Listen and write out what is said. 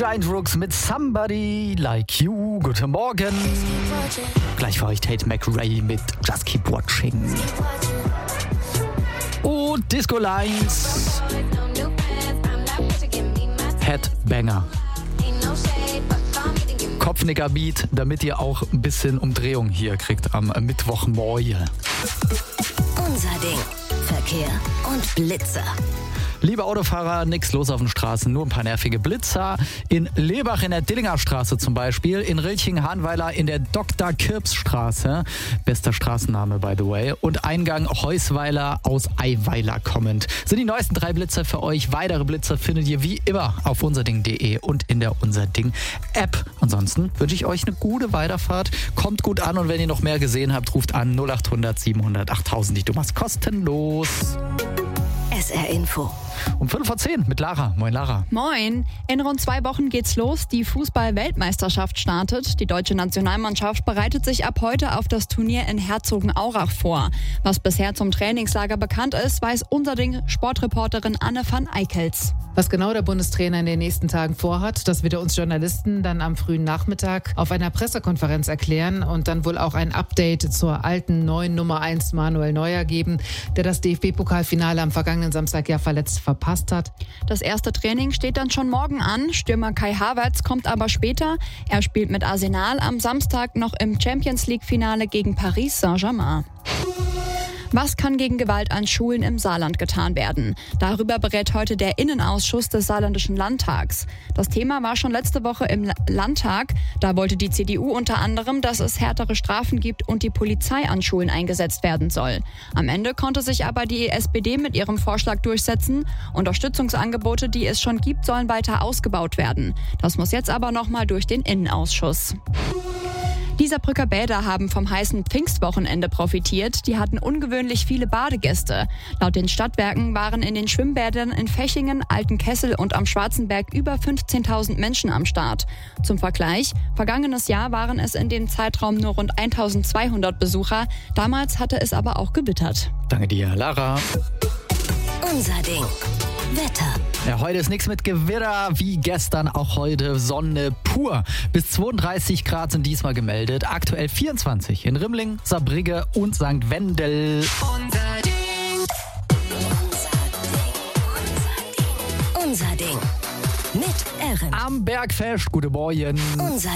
Giant Rooks mit Somebody Like You. Guten Morgen. Gleich für euch Tate McRae mit Just Keep Watching. Und Disco Lines. Headbanger. Kopfnicker-Beat, damit ihr auch ein bisschen Umdrehung hier kriegt am Mittwochmorgen. Unser Ding. Verkehr und Blitzer. Liebe Autofahrer, nix los auf den Straßen, nur ein paar nervige Blitzer. In Lebach in der Dillinger Straße zum Beispiel, in Rilching-Hahnweiler in der Dr. Kirps-Straße, bester Straßenname by the way, und Eingang Heusweiler aus Eiweiler kommend. Sind die neuesten 3 Blitzer für euch. Weitere Blitzer findet ihr wie immer auf unserding.de und in der Unser Ding App. Ansonsten wünsche ich euch eine gute Weiterfahrt. Kommt gut an und wenn ihr noch mehr gesehen habt, ruft an 0800 700 8000. Die Nummers kostenlos. SR Info. Um 5:10 mit Lara. Moin Lara. Moin. In rund 2 Wochen geht's los. Die Fußball-Weltmeisterschaft startet. Die deutsche Nationalmannschaft bereitet sich ab heute auf das Turnier in Herzogenaurach vor. Was bisher zum Trainingslager bekannt ist, weiß unser Ding Sportreporterin Anne van Eickels. Was genau der Bundestrainer in den nächsten Tagen vorhat, das wird er uns Journalisten dann am frühen Nachmittag auf einer Pressekonferenz erklären und dann wohl auch ein Update zur alten neuen Nummer 1 Manuel Neuer geben, der das DFB-Pokalfinale am vergangenen Samstag ja verletzt verpasst hat. Das erste Training steht dann schon morgen an. Stürmer Kai Havertz kommt aber später. Er spielt mit Arsenal am Samstag noch im Champions-League-Finale gegen Paris Saint-Germain. Was kann gegen Gewalt an Schulen im Saarland getan werden? Darüber berät heute der Innenausschuss des Saarländischen Landtags. Das Thema war schon letzte Woche im Landtag. Da wollte die CDU unter anderem, dass es härtere Strafen gibt und die Polizei an Schulen eingesetzt werden soll. Am Ende konnte sich aber die SPD mit ihrem Vorschlag durchsetzen. Unterstützungsangebote, die es schon gibt, sollen weiter ausgebaut werden. Das muss jetzt aber nochmal durch den Innenausschuss. Die Saarbrücker Bäder haben vom heißen Pfingstwochenende profitiert. Die hatten ungewöhnlich viele Badegäste. Laut den Stadtwerken waren in den Schwimmbädern in Fechingen, Altenkessel und am Schwarzenberg über 15.000 Menschen am Start. Zum Vergleich, vergangenes Jahr waren es in dem Zeitraum nur rund 1.200 Besucher. Damals hatte es aber auch gewittert. Danke dir, Lara. Unser Ding. Wetter. Ja, heute ist nichts mit Gewitter, wie gestern auch heute Sonne pur. Bis 32 Grad sind diesmal gemeldet. Aktuell 24 in Rimmling, Saarbrügge und St. Wendel. Unser Ding. Unser Ding. Mit Ehren. Am Bergfest, gute Morgen. Unser